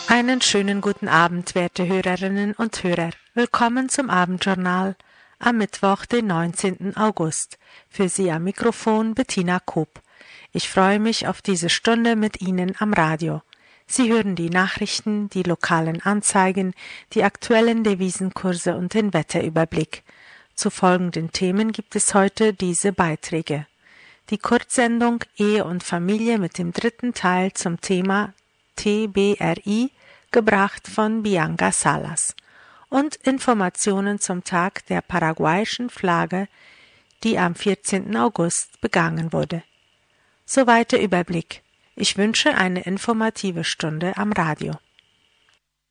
Einen schönen guten Abend, werte Hörerinnen und Hörer. Willkommen zum Abendjournal am Mittwoch, den 19. August. Für Sie am Mikrofon Bettina Koop. Ich freue mich auf diese Stunde mit Ihnen am Radio. Sie hören die Nachrichten, die lokalen Anzeigen, die aktuellen Devisenkurse und den Wetterüberblick. Zu folgenden Themen gibt es heute diese Beiträge. Die Kurzsendung Ehe und Familie mit dem dritten Teil zum Thema TBRI, gebracht von Bianca Salas, und Informationen zum Tag der paraguayischen Flagge, die am 14. August begangen wurde. Soweit der Überblick. Ich wünsche eine informative Stunde am Radio.